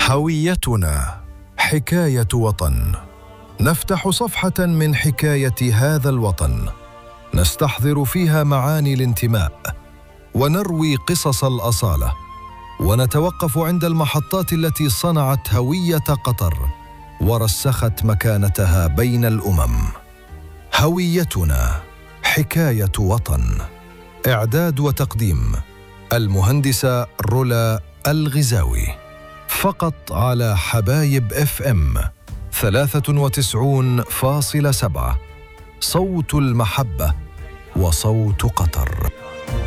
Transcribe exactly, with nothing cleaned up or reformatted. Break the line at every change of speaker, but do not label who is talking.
هويتنا حكاية وطن. نفتح صفحة من حكاية هذا الوطن، نستحضر فيها معاني الانتماء، ونروي قصص الأصالة، ونتوقف عند المحطات التي صنعت هوية قطر ورسخت مكانتها بين الأمم. هويتنا حكاية وطن. إعداد وتقديم المهندسة رولا الغزاوي. فقط على حبايب اف ام ثلاثة وتسعون فاصلة سبعة، صوت المحبة وصوت قطر.